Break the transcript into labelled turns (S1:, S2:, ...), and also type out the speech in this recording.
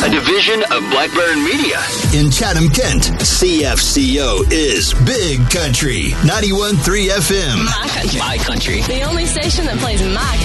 S1: a division of Blackburn Media.
S2: In Chatham, Kent, CFCO is Big Country 91.3 FM.
S3: My country.
S1: My country.
S3: The only station that plays my